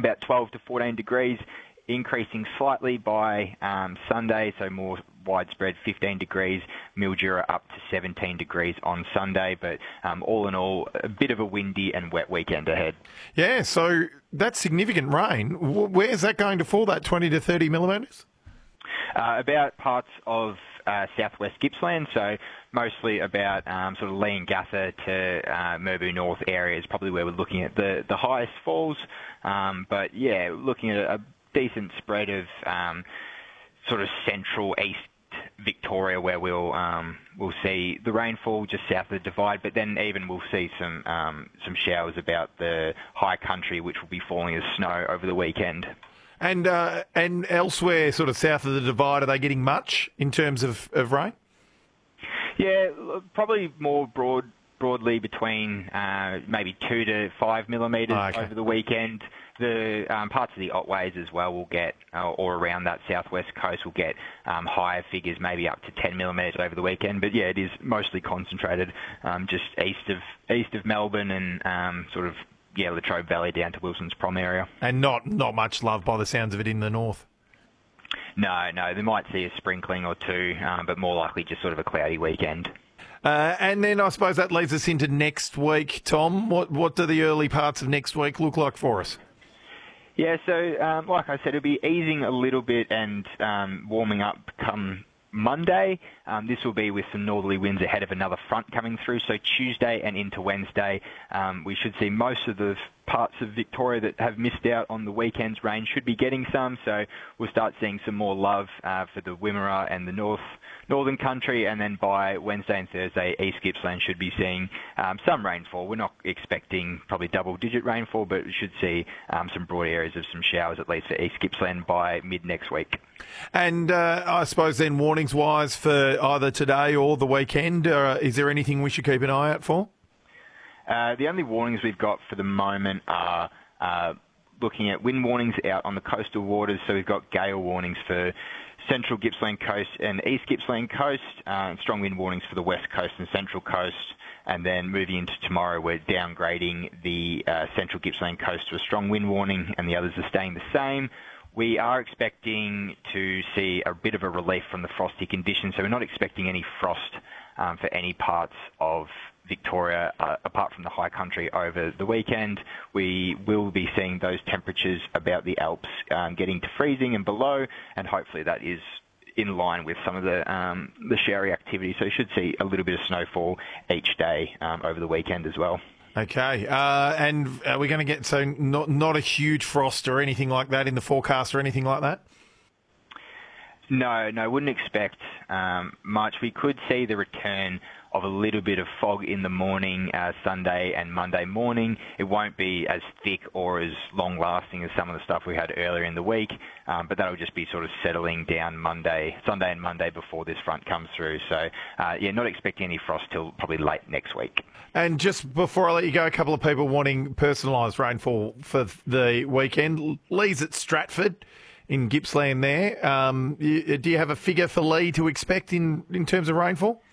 about 12 to 14 degrees, increasing slightly by Sunday, so more widespread 15 degrees, Mildura up to 17 degrees on Sunday, but all in all, a bit of a windy and wet weekend ahead. Yeah, so that's significant rain. Where's that going to fall, that 20 to 30 millimetres? About parts of southwest Gippsland, so mostly about sort of Leongatha to Merbau North area is probably where we're looking at the highest falls. But yeah, looking at a decent spread of sort of central east Victoria, where we'll see the rainfall just south of the Divide, but then even we'll see some showers about the high country, which will be falling as snow over the weekend. And elsewhere, sort of south of the Divide, are they getting much in terms of rain? Yeah, probably more broadly between maybe 2 to 5 millimetres over the weekend. The parts of the Otways as well will get, or around that southwest coast, will get higher figures, maybe up to 10 millimetres over the weekend. But yeah, it is mostly concentrated just east of Melbourne and sort of Latrobe Valley down to Wilson's Prom area. And not much love by the sounds of it in the north. No, they might see a sprinkling or two, but more likely just sort of a cloudy weekend. And then I suppose that leads us into next week, Tom. What do the early parts of next week look like for us? Yeah, so like I said, it'll be easing a little bit and warming up come Monday. This will be with some northerly winds ahead of another front coming through. So Tuesday and into Wednesday, we should see most of the parts of Victoria that have missed out on the weekend's rain should be getting some. So we'll start seeing some more love for the Wimmera and the northern country. And then by Wednesday and Thursday, East Gippsland should be seeing some rainfall. We're not expecting probably double-digit rainfall, but we should see some broad areas of some showers, at least for East Gippsland, by mid-next week. And I suppose then warnings-wise for either today or the weekend, is there anything we should keep an eye out for? The only warnings we've got for the moment are looking at wind warnings out on the coastal waters. So we've got gale warnings for central Gippsland coast and east Gippsland coast, strong wind warnings for the west coast and central coast. And then moving into tomorrow, we're downgrading the central Gippsland coast to a strong wind warning, and the others are staying the same. We are expecting to see a bit of a relief from the frosty conditions, so we're not expecting any frost for any parts of Victoria apart from the high country over the weekend. We will be seeing those temperatures about the Alps getting to freezing and below, and hopefully that is in line with some of the showery activity. So you should see a little bit of snowfall each day over the weekend as well. Okay, and are we going to get, so not a huge frost or anything like that in the forecast or anything like that? No, wouldn't expect much. We could see the return of a little bit of fog in the morning, Sunday and Monday morning. It won't be as thick or as long-lasting as some of the stuff we had earlier in the week, but that'll just be sort of settling down Sunday and Monday before this front comes through. So, not expecting any frost till probably late next week. And just before I let you go, a couple of people wanting personalised rainfall for the weekend. Lee's at Stratford in Gippsland there. Do you have a figure for Lee to expect in terms of rainfall?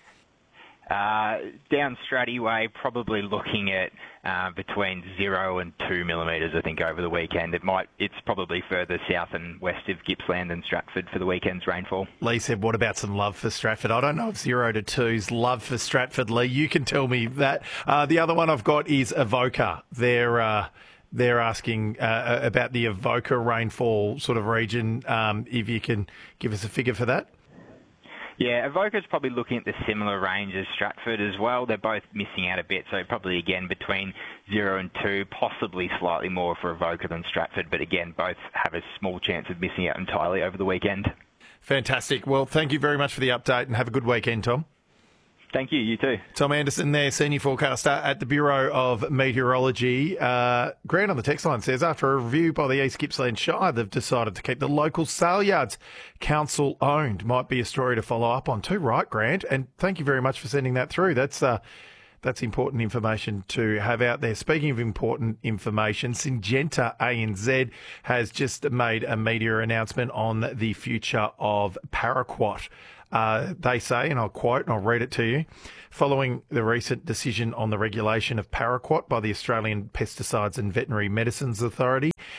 Down Stratty Way, probably looking at between 0 and 2 millimetres, I think, over the weekend. It's probably further south and west of Gippsland than Stratford for the weekend's rainfall. Lee said, what about some love for Stratford? I don't know if 0 to 2's love for Stratford, Lee. You can tell me that. The other one I've got is Avoca. They're asking about the Avoca rainfall sort of region, if you can give us a figure for that. Yeah, Avoca's probably looking at the similar range as Stratford as well. They're both missing out a bit, so probably again between 0 and 2, possibly slightly more for Avoca than Stratford, but again, both have a small chance of missing out entirely over the weekend. Fantastic. Well, thank you very much for the update and have a good weekend, Tom. Thank you, you too. Tom Anderson there, Senior Forecaster at the Bureau of Meteorology. Grant on the text line says, after a review by the East Gippsland Shire, they've decided to keep the local sale yards council-owned. Might be a story to follow up on too, right, Grant? And thank you very much for sending that through. That's important information to have out there. Speaking of important information, Syngenta ANZ has just made a media announcement on the future of paraquat. They say, and I'll quote and I'll read it to you, following the recent decision on the regulation of paraquat by the Australian Pesticides and Veterinary Medicines Authority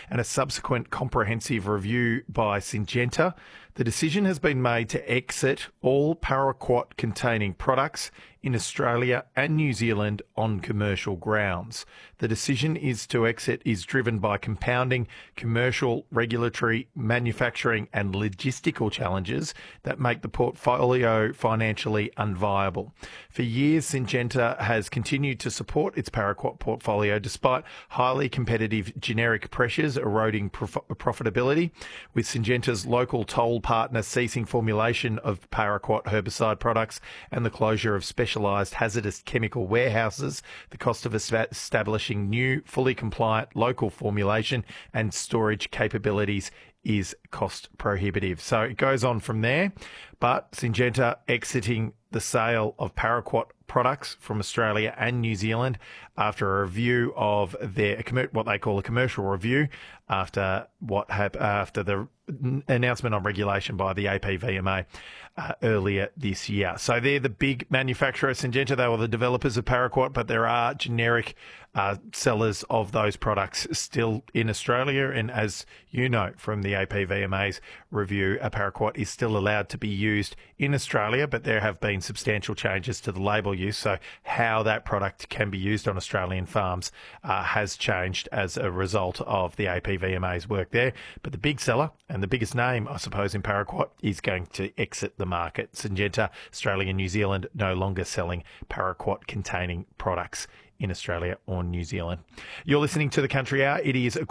and a subsequent comprehensive review by Syngenta, the decision has been made to exit all paraquat-containing products in Australia and New Zealand on commercial grounds. The decision is driven by compounding commercial, regulatory, manufacturing and logistical challenges that make the portfolio financially unviable. For years, Syngenta has continued to support its paraquat portfolio despite highly competitive generic pressures eroding profitability, with Syngenta's local toll partner ceasing formulation of paraquat herbicide products and the closure of specialised hazardous chemical warehouses. The cost of establishing new, fully compliant local formulation and storage capabilities is cost prohibitive. So it goes on from there, but Syngenta exiting the sale of paraquat products from Australia and New Zealand after a review of their what they call a commercial review after the announcement on regulation by the APVMA earlier this year. So they're the big manufacturer, Syngenta. They were the developers of paraquat, but there are generic sellers of those products still in Australia. And as you know from the APVMA's review, a paraquat is still allowed to be used in Australia, but there have been substantial changes to the label use. So how that product can be used on Australian farms has changed as a result of the APVMA's work there. But the big seller and the biggest name, I suppose, in paraquat is going to exit the market. Syngenta, Australia and New Zealand no longer selling paraquat-containing products in Australia or New Zealand. You're listening to The Country Hour. It is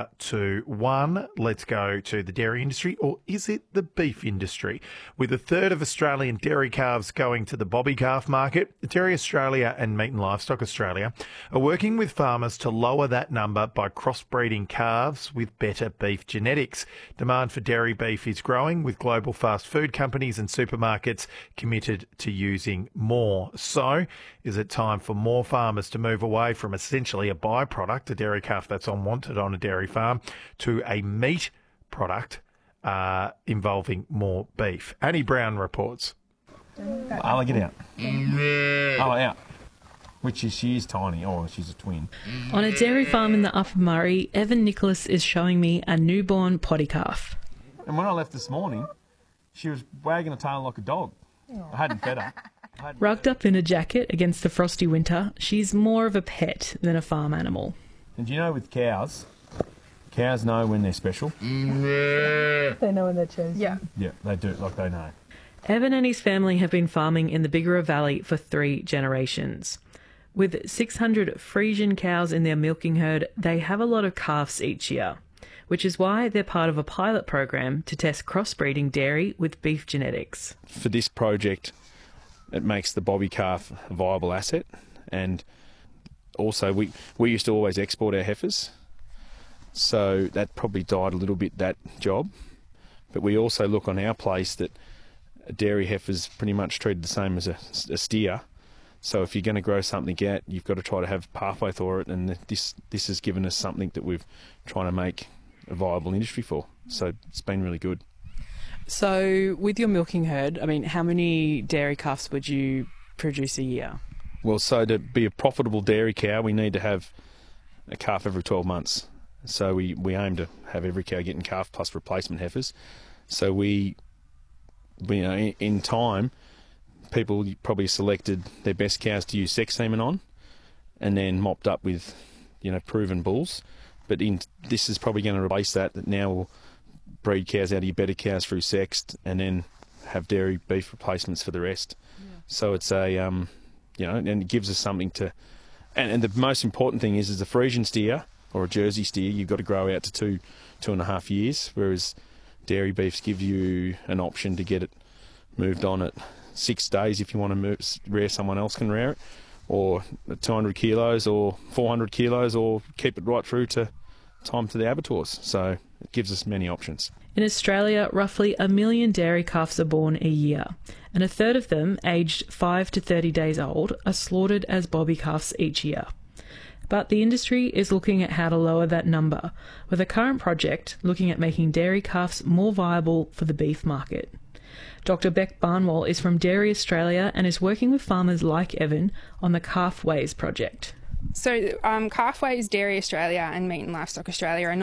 1:15. Let's go to the dairy industry, or is it the beef industry? With a third of Australian dairy calves going to the bobby calf market, Dairy Australia and Meat and Livestock Australia are working with farmers to lower that number by crossbreeding calves with better beef genetics. Demand for dairy beef is growing, with global fast food companies and supermarkets committed to using more. So, is it time for more farmers to move away from essentially a byproduct, a dairy calf that's unwanted on a dairy farm, to a meat product involving more beef? Annie Brown reports. I'll get out. Oh, out. She is tiny. Oh, she's a twin. On a dairy farm in the Upper Murray, Evan Nicholas is showing me a newborn potty calf. And when I left this morning, she was wagging her tail like a dog. I hadn't fed her. Rugged up in a jacket against the frosty winter, she's more of a pet than a farm animal. And you know, with cows know when they're special. They know when they're chosen. Yeah, they do, like they know. Evan and his family have been farming in the Bigara Valley for 3 generations. With 600 Friesian cows in their milking herd, they have a lot of calves each year, which is why they're part of a pilot program to test crossbreeding dairy with beef genetics. For this project, it makes the bobby calf a viable asset, and also we used to always export our heifers, so that probably died a little bit, that job. But we also look on our place that a dairy heifer's pretty much treated the same as a steer. So if you're going to grow something out, you've got to try to have a pathway for it, and this has given us something that we've trying to make a viable industry for. So it's been really good. So with your milking herd, I mean, how many dairy calves would you produce a year? Well, so to be a profitable dairy cow, we need to have a calf every 12 months. So we aim to have every cow getting calf plus replacement heifers. So we in time, people probably selected their best cows to use sex semen on, and then mopped up with, proven bulls. But this is probably going to replace that now we'll breed cows out of your better cows through sexed, and then have dairy beef replacements for the rest. Yeah. So it's and it gives us something to, and the most important thing is a Friesian steer or a Jersey steer, you've got to grow out to 2.5 years, whereas dairy beefs give you an option to get it moved on at 6 days if you want to rear someone else can rear it, or 200 kilos or 400 kilos, or keep it right through to time to the abattoirs. So it gives us many options. In Australia, roughly 1 million dairy calves are born a year, and a third of them, aged 5 to 30 days old, are slaughtered as bobby calves each year. But the industry is looking at how to lower that number, with a current project looking at making dairy calves more viable for the beef market. Dr. Beck Barnwell is from Dairy Australia and is working with farmers like Evan on the Calfways project. So Calfways, Dairy Australia and Meat and Livestock Australia are